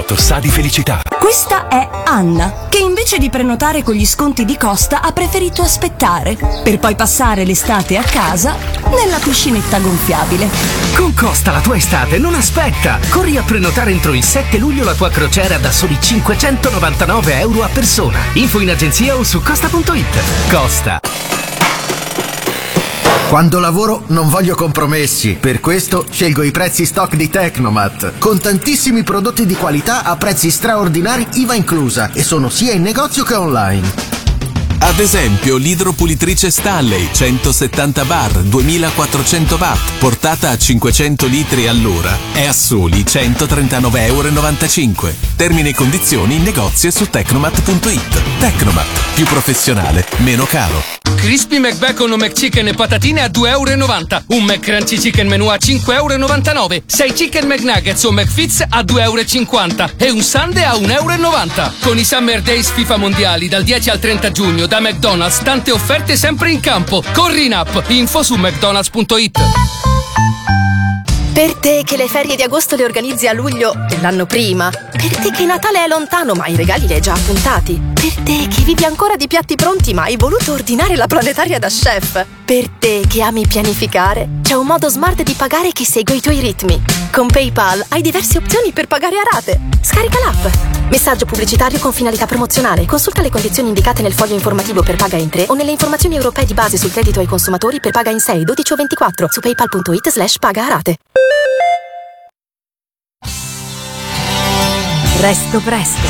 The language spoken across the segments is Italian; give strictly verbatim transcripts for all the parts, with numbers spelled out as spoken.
Motors sa di felicità. Questa è Anna, che invece di prenotare con gli sconti di Costa ha preferito aspettare, per poi passare l'estate a casa nella piscinetta gonfiabile. Con Costa la tua estate non aspetta! Corri a prenotare entro il sette luglio la tua crociera da soli cinquecentonovantanove euro a persona. Info in agenzia o su costa punto it. Costa. Quando lavoro non voglio compromessi, per questo scelgo i prezzi stock di Tecnomat, con tantissimi prodotti di qualità a prezzi straordinari I V A inclusa, e sono sia in negozio che online. Ad esempio, l'idropulitrice Stanley centosettanta bar duemilaquattrocento watt, portata a cinquecento litri all'ora, è a soli centotrentanove euro e novantacinque. Termini e condizioni in negozio e su tecnomat punto it. Tecnomat, più professionale, meno caro. Crispy McBacon o McChicken e patatine a due euro e novanta. Un McCrunchy Chicken Menù a cinque euro e novantanove. sei Chicken McNuggets o McFits a due euro e cinquanta. E un Sundae a un euro e novanta. Con i Summer Days FIFA Mondiali dal dieci al trenta giugno da McDonald's, tante offerte sempre in campo. Corri in app. Info su mcdonalds punto it. Per te che le ferie di agosto le organizzi a luglio dell'anno prima. Per te che Natale è lontano ma i regali li hai già appuntati. Per te che vivi ancora di piatti pronti ma hai voluto ordinare la planetaria da chef. Per te che ami pianificare, c'è un modo smart di pagare che segue i tuoi ritmi. Con PayPal hai diverse opzioni per pagare a rate. Scarica l'app. Messaggio pubblicitario con finalità promozionale. Consulta le condizioni indicate nel foglio informativo per Paga in tre o nelle informazioni europee di base sul credito ai consumatori per Paga in sei, dodici o ventiquattro su paypal punto it slash paga a rate. Presto presto.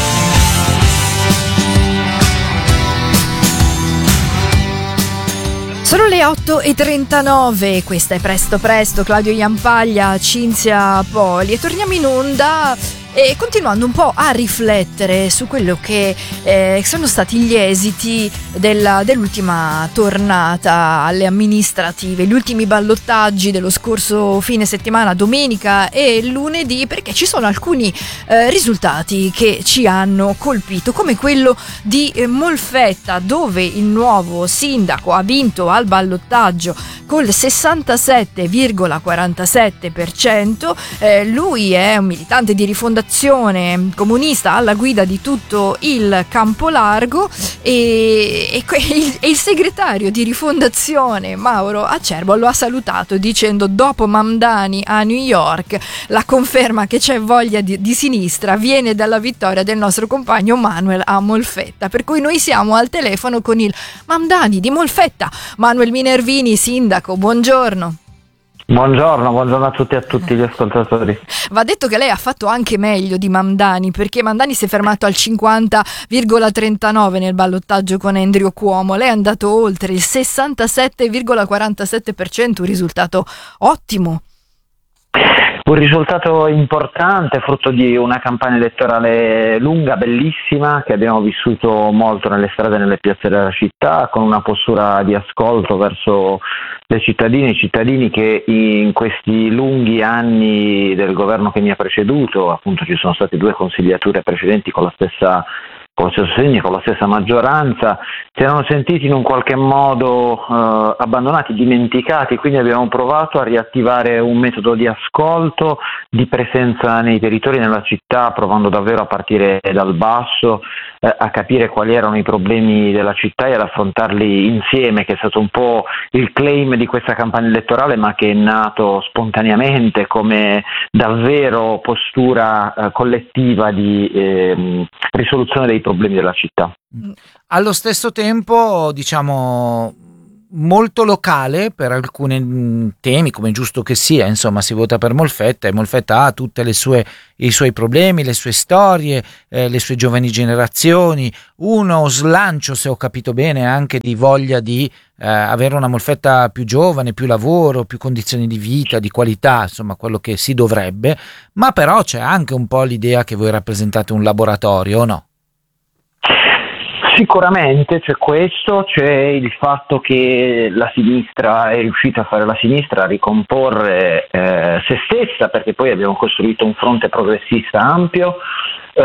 Sono le otto e trentanove, questa è Presto Presto, Claudio Iampaglia, Cinzia Poli, e torniamo in onda e continuando un po' a riflettere su quello che eh, sono stati gli esiti della, dell'ultima tornata alle amministrative, gli ultimi ballottaggi dello scorso fine settimana, domenica e lunedì, perché ci sono alcuni eh, risultati che ci hanno colpito, come quello di eh, Molfetta, dove il nuovo sindaco ha vinto al ballottaggio col sessantasette virgola quarantasette per cento. Eh, lui è un militante di Rifondazione Comunista alla guida di tutto il Campolargo e, e, il, e il segretario di Rifondazione Mauro Acerbo lo ha salutato dicendo: dopo Mamdani a New York la conferma che c'è voglia di, di sinistra viene dalla vittoria del nostro compagno Manuel a Molfetta, per cui noi siamo al telefono con il Mamdani di Molfetta, Manuel Minervini, sindaco, buongiorno. Buongiorno, buongiorno a tutti e a tutti gli ascoltatori. Va detto che lei ha fatto anche meglio di Mamdani, perché Mamdani si è fermato al cinquanta virgola trentanove nel ballottaggio con Andrew Cuomo, lei è andato oltre il sessantasette virgola quarantasette per cento, un risultato ottimo. Un risultato importante, frutto di una campagna elettorale lunga, bellissima, che abbiamo vissuto molto nelle strade e nelle piazze della città, con una postura di ascolto verso le cittadine e i cittadini che in questi lunghi anni del governo che mi ha preceduto, appunto ci sono state due consigliature precedenti con la stessa con lo stesso segno, con la stessa maggioranza, si erano sentiti in un qualche modo eh, abbandonati, dimenticati, quindi abbiamo provato a riattivare un metodo di ascolto, di presenza nei territori, nella città, provando davvero a partire dal basso, eh, a capire quali erano i problemi della città e ad affrontarli insieme, che è stato un po' il claim di questa campagna elettorale, ma che è nato spontaneamente come davvero postura eh, collettiva di eh, risoluzione dei problemi della città. Allo stesso tempo, diciamo, molto locale per alcuni temi, come giusto che sia, insomma, si vota per Molfetta e Molfetta ha tutte le sue i suoi problemi, le sue storie, eh, le sue giovani generazioni, uno slancio, se ho capito bene, anche di voglia di eh, avere una Molfetta più giovane, più lavoro, più condizioni di vita, di qualità, insomma quello che si dovrebbe, ma però c'è anche un po' l'idea che voi rappresentate un laboratorio, o no? Sicuramente c'è questo, c'è il fatto che la sinistra è riuscita a fare la sinistra, a ricomporre eh, se stessa, perché poi abbiamo costruito un fronte progressista ampio, eh,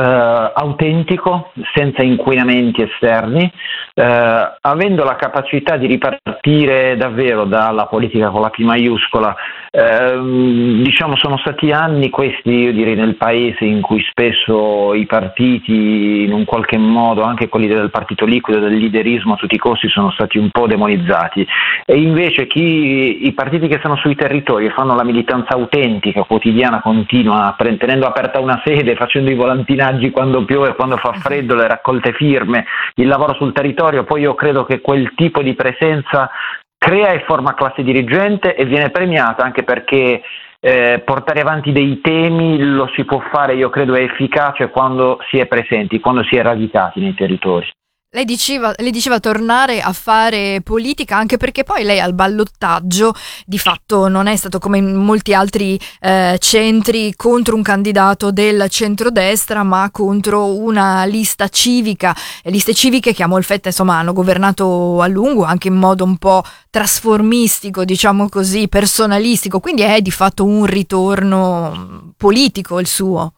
autentico, senza inquinamenti esterni, eh, avendo la capacità di ripartire partire davvero dalla politica con la P maiuscola. Eh, diciamo sono stati anni questi, io direi, nel paese in cui spesso i partiti in un qualche modo, anche quelli del partito liquido, del leaderismo a tutti i costi, sono stati un po' demonizzati, e invece chi, i partiti che stanno sui territori e fanno la militanza autentica, quotidiana, continua, tenendo aperta una sede, facendo i volantinaggi quando piove, quando fa freddo, le raccolte firme, il lavoro sul territorio, poi io credo che quel tipo di presenza crea e forma classe dirigente e viene premiata, anche perché eh, portare avanti dei temi lo si può fare, io credo è efficace quando si è presenti, quando si è radicati nei territori. Lei diceva, lei diceva tornare a fare politica, anche perché poi lei al ballottaggio di fatto non è stato, come in molti altri eh, centri, contro un candidato del centrodestra, ma contro una lista civica, liste civiche che a Molfetta insomma hanno governato a lungo, anche in modo un po' trasformistico, diciamo così, personalistico, quindi è di fatto un ritorno politico il suo.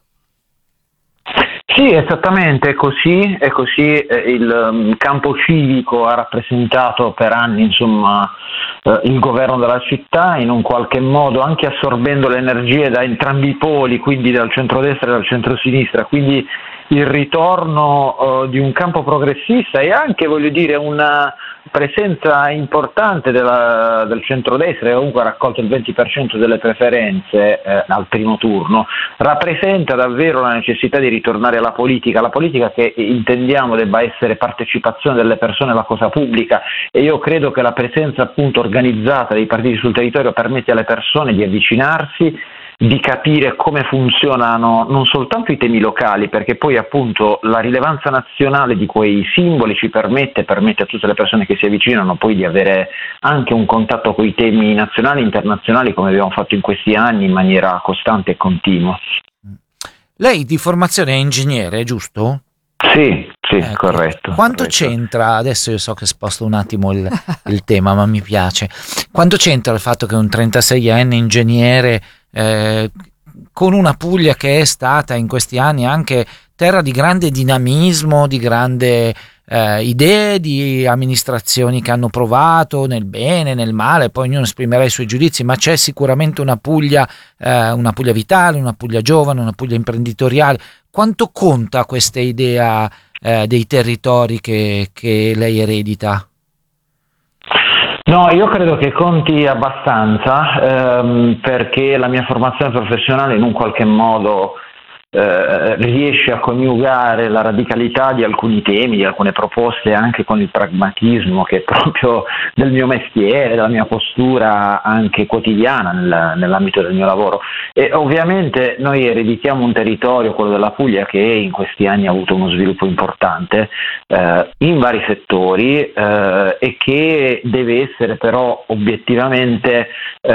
Sì, esattamente, è così, è così. Eh, il um, campo civico ha rappresentato per anni, insomma, eh, il governo della città, in un qualche modo anche assorbendo le energie da entrambi i poli, quindi dal centrodestra e dal centrosinistra, quindi il ritorno uh, di un campo progressista e anche, voglio dire, una presenza importante della, del centrodestra, che comunque ha raccolto il venti per cento delle preferenze eh, al primo turno, rappresenta davvero la necessità di ritornare alla politica, la politica che intendiamo debba essere partecipazione delle persone alla cosa pubblica, e io credo che la presenza appunto organizzata dei partiti sul territorio permette alle persone di avvicinarsi, di capire come funzionano non soltanto i temi locali, perché poi appunto la rilevanza nazionale di quei simboli ci permette, permette a tutte le persone che si avvicinano poi di avere anche un contatto con i temi nazionali e internazionali, come abbiamo fatto in questi anni in maniera costante e continua. Lei di formazione è ingegnere, giusto? Sì, sì, ecco. corretto. Quanto corretto. c'entra, adesso io so che sposto un attimo il, il tema, ma mi piace, quanto c'entra il fatto che un trentaseienne ingegnere eh, con una Puglia che è stata in questi anni anche terra di grande dinamismo, di grande eh, idee, di amministrazioni che hanno provato nel bene, nel male, poi ognuno esprimerà i suoi giudizi, ma c'è sicuramente una Puglia, eh, una Puglia vitale, una Puglia giovane, una Puglia imprenditoriale. Quanto conta questa idea eh, dei territori che, che lei eredita? No, io credo che conti abbastanza, ehm, perché la mia formazione professionale in un qualche modo eh, riesce a coniugare la radicalità di alcuni temi, di alcune proposte, anche con il pragmatismo che è proprio del mio mestiere, della mia postura anche quotidiana nel, nell'ambito del mio lavoro. E ovviamente noi ereditiamo un territorio, quello della Puglia, che in questi anni ha avuto uno sviluppo importante eh, in vari settori eh, e che deve essere però obiettivamente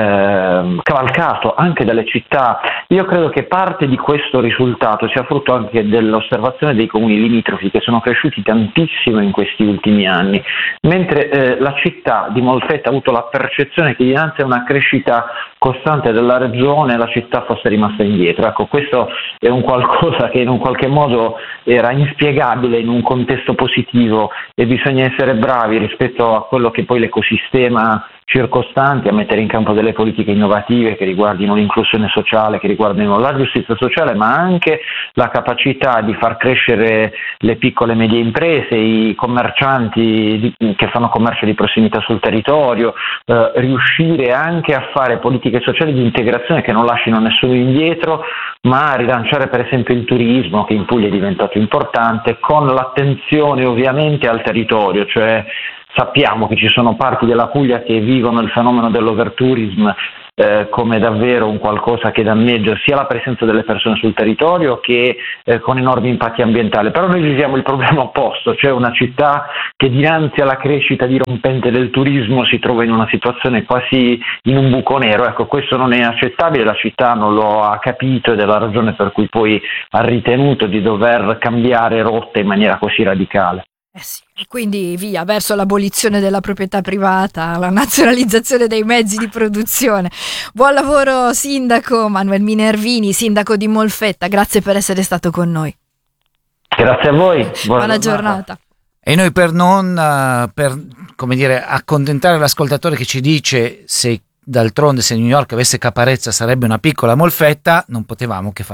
eh, cavalcato anche dalle città. Io credo che parte di questo risultato sia frutto anche dell'osservazione dei comuni limitrofi, che sono cresciuti tantissimo in questi ultimi anni, mentre eh, la città di Molfetta ha avuto la percezione che dinanzi a una crescita costante della regione la città fosse rimasta indietro. Ecco, questo è un qualcosa che in un qualche modo era inspiegabile in un contesto positivo, e bisogna essere bravi rispetto a quello che poi l'ecosistema circostanti a mettere in campo delle politiche innovative che riguardino l'inclusione sociale, che riguardino la giustizia sociale, ma anche la capacità di far crescere le piccole e medie imprese, i commercianti di, che fanno commercio di prossimità sul territorio, eh, riuscire anche a fare politiche sociali di integrazione che non lasciano nessuno indietro, ma a rilanciare per esempio il turismo, che in Puglia è diventato importante, con l'attenzione ovviamente al territorio, cioè sappiamo che ci sono parti della Puglia che vivono il fenomeno dell'overtourism eh, come davvero un qualcosa che danneggia sia la presenza delle persone sul territorio che eh, con enormi impatti ambientali. Però noi viviamo il problema opposto, cioè una città che dinanzi alla crescita dirompente del turismo si trova in una situazione quasi in un buco nero. Ecco, questo non è accettabile, la città non lo ha capito ed è la ragione per cui poi ha ritenuto di dover cambiare rotta in maniera così radicale. Eh sì, e quindi via verso l'abolizione della proprietà privata, la nazionalizzazione dei mezzi di produzione. Buon lavoro sindaco Manuel Minervini, sindaco di Molfetta, grazie per essere stato con noi. Grazie a voi, buona, buona giornata. giornata. E noi per non, uh, per, come dire, accontentare l'ascoltatore che ci dice se d'altronde se New York avesse caparezza sarebbe una piccola molfetta, non potevamo che